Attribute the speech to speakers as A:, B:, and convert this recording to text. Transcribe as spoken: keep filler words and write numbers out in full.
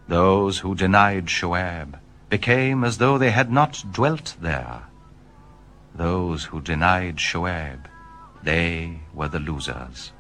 A: Those who denied Shoaib became as though they had not dwelt there. Those who denied Shoaib, they were the losers.